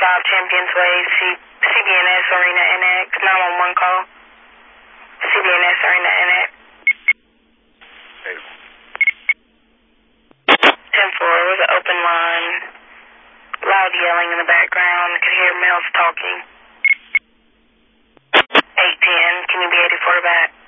5 Champions Way, CBNS Arena NX, 911 call. CBNS Arena NX. 10-4 was an open line. Loud yelling in the background. Could hear males talking. 810, can you be 84 back?